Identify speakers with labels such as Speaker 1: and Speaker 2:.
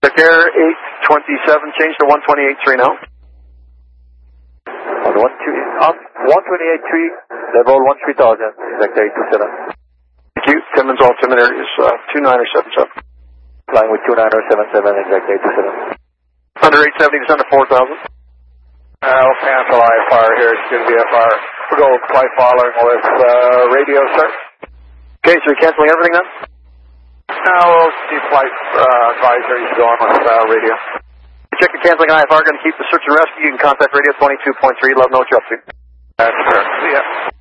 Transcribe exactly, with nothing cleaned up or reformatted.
Speaker 1: Air eight twenty-seven, change to one twenty-eight point three now.
Speaker 2: On one, two, on one twenty-eight point three, level one three thousand, exact eight two seven.
Speaker 1: Thank you. Timmins altimeter is uh, two nine or seven seven.
Speaker 2: Flying with two nine or seven seven, exact eight two seven.
Speaker 1: Under eight seventy, descend to four thousand.
Speaker 3: I'll cancel I F R here, it's going to be F R. We'll go flight following with uh, radio, sir.
Speaker 1: Okay, so you're canceling everything then?
Speaker 3: Now we'll keep flight uh, advisories going with uh, radio.
Speaker 1: Check the canceling I F R, going to keep the search and rescue. You can contact radio twenty-two point three, let them know what you're up to.
Speaker 3: That's correct. See ya.